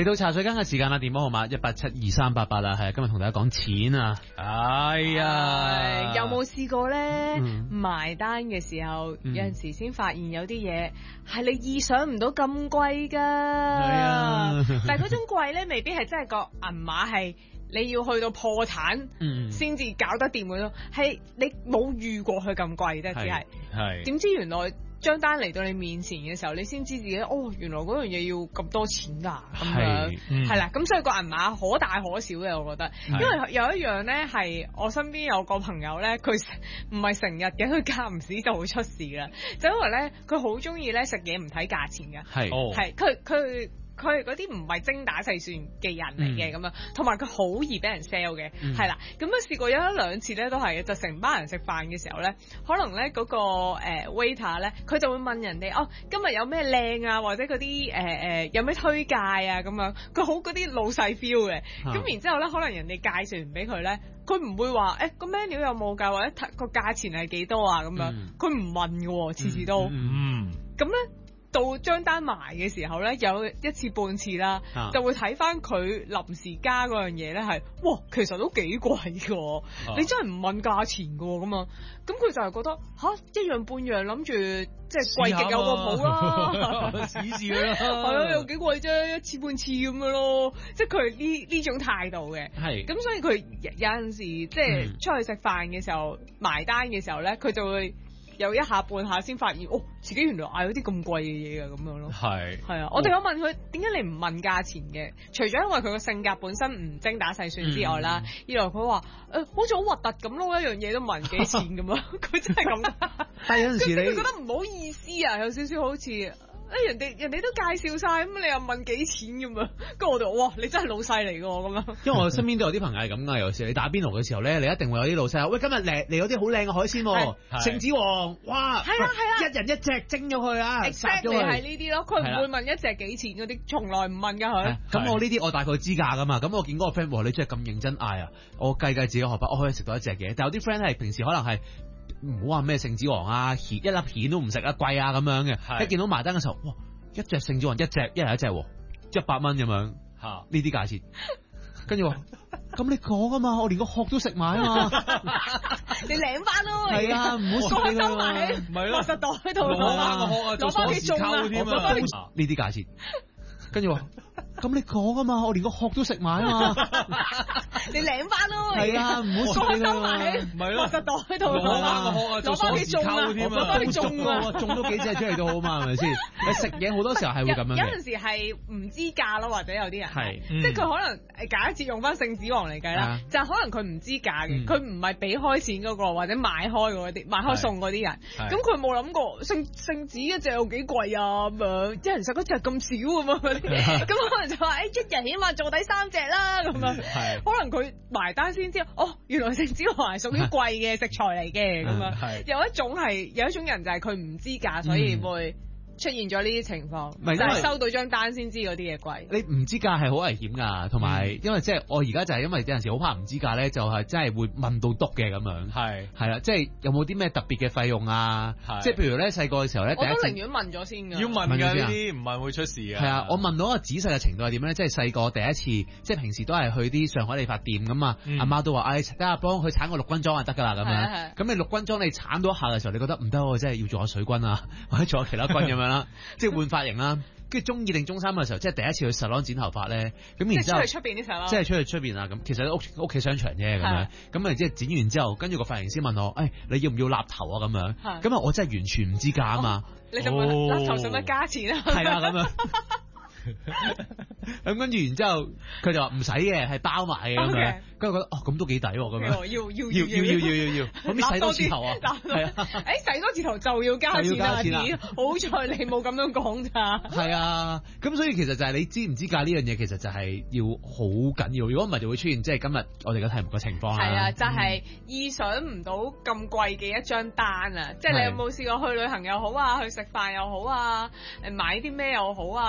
嚟到茶水間嘅時間啦，電話號碼1872388啦，係今日同大家講錢啊！哎呀， 有冇試過咧？埋單嘅時候，有陣時先發現有啲嘢係你意想唔到咁貴㗎。係啊，但係嗰種貴咧，未必係真係個銀碼係你要去到破產先至搞得掂嘅咯，係你冇遇過佢咁貴啫，只係點知原來張單嚟到你面前嘅時候，你先知自己原來嗰樣嘢要咁多錢㗎，咁樣係啦，咁所以個銀碼可大可小嘅，我覺得，因為有一樣咧係我身邊有個朋友咧，佢唔係成日嘅，佢間唔時就會出事啦，就因為咧佢好中意咧食嘢唔睇價錢嘅，係佢係嗰啲唔係精打細算嘅人嚟嘅咁樣，同埋佢好易俾人 sell 嘅，係啦。咁啊試過有一兩次咧都係嘅，就成班人食飯嘅時候咧，可能咧嗰個waiter 咧，佢就會問人哋今日有咩靚啊，或者嗰啲有咩推介啊咁樣，佢好嗰啲老細 feel 嘅。咁然之後咧，可能人哋介紹完俾佢咧，佢唔會話個 menu 有冇㗎，或者個價錢係幾多啊咁樣，佢唔問嘅喎，次次都。咁咧。到張單埋嘅時候咧，有一次半次啦，就會睇翻佢臨時加嗰樣嘢咧係，哇，其實都幾貴㗎，你真係唔問價錢㗎咁啊，咁佢就係覺得一樣半樣，諗住即係貴極有個譜啦， 試試佢啦， 係啊，有幾貴啫，一次半次咁樣咯，即係佢呢種態度嘅，係，咁所以佢有陣時即係出去食飯嘅時候埋單嘅時候咧，佢就會。有一下半下先發現，自己原來嗌咗啲咁貴嘅嘢㗎，咁樣咯。係啊，我哋有問佢點解你唔問價錢嘅？除咗因為佢個性格本身唔精打細算之外啦，二來佢話好似好核突咁咯，一樣嘢都問幾錢咁樣，佢真係咁。 但係有陣時你覺得唔好意思啊，有少少好似。人哋都介紹晒，咁你又問幾錢咁樣？跟住我哋哇，你真係老細嚟㗎咁樣。因為我身邊都有啲朋友係咁㗎，有時你打邊爐嘅時候咧，你一定會有啲老細喂，今日嚟有啲好靚嘅海鮮喎，聖子王，哇，係啊，一人一隻蒸咗佢啊，殺咗佢。係呢啲咯，佢唔會問一隻幾錢嗰啲，從來唔問㗎佢。咁我呢啲我大概知價㗎嘛，咁我見嗰個 friend 你真係咁認真嗌啊，我計自己荷包，我可以食到一隻嘅。但有啲 friend 係平時可能係。唔好話咩聖子王啊，一粒蜆都唔食啊，貴啊咁樣嘅。一見到埋單嘅時候，哇，一隻聖子王一人一隻，100蚊咁樣，呢啲價錢。跟住話，咁你講啊嘛，我連個殼都食埋啊嘛，你領翻咯。係啊，唔好收埋喺垃圾袋喺度，攞翻個殼啊，做鎖匙扣添啊，呢啲價錢。跟住話，咁你講啊嘛，我連個殼都食埋啊嘛，你領翻咯。係啊，唔好收埋喺垃圾袋喺度，攞翻個殼啊，做鎖匙扣添啊，攞翻去種啊，種多幾隻出嚟都好嘛，係咪先？你食嘢好多時候係會咁樣嘅。有陣時係唔知價咯，或者有啲人係，即係佢可能假設用翻聖子王嚟計啦，就可能佢唔知價嘅，佢唔係俾開錢嗰個或者買開嗰啲買開餸嗰啲人，咁佢冇諗過聖子一隻有幾貴啊咁樣，一人食嗰隻咁少咁樣。咁可能就話一日起碼做底3隻啦咁樣，可能佢埋單先知原來聖子王係屬於貴嘅食材嚟嘅咁樣。有一種人就係佢唔知價，所以會出現咗呢啲情況，就係收到張單先知嗰啲嘢貴。你唔知價係好危險㗎，同埋因為即係我而家就係因為有陣時好怕唔知價咧，就係真係會問到篤嘅咁樣。係啦，即係有冇啲咩特別嘅費用啊？即係譬如咧細個嘅時候咧，我都寧願問咗先㗎。要問㗎呢啲，唔係會出事㗎。係啊，我問到個仔細嘅程度係點咧？即係細個第一次，即係平時都係去啲上海理髮店咁啊，阿媽都話：得啊，幫佢鏟個陸軍裝就得㗎啦咁樣。咁你陸軍裝你鏟到一下嘅時候，你覺得唔得喎，即係要做下水軍啊，或者做下其他軍咁樣。即係換髮型啦，跟住中二定中3嘅時候，即係第一次去 salon 剪頭髮咧，咁然之後即係出去出邊啲 salon，即係出去出邊啊咁，其實屋企商場啫咁樣，咁啊即係剪完之後，跟住個髮型師問我，你要唔要立頭啊咁樣，咁啊我真係完全唔知價啊嘛，你就問立頭使乜加錢啊？係啊咁樣。咁跟住然之後佢就話唔使嘅，係包埋嘅咁樣，跟住覺得咁都幾抵喎咁樣，要，咁你洗多次頭啊？係啊，洗多次頭就要加錢啦，好彩你冇咁樣講咋。係啊，咁所以其實就係你知唔知價呢樣嘢，其實就係要好緊要，如果唔係就會出現即係今日我哋嘅題目嘅情況啦。係啊，就係意想唔到咁貴嘅一張單啊！即係你有冇試過去旅行又好啊，去食飯又好啊，買啲咩又好啊？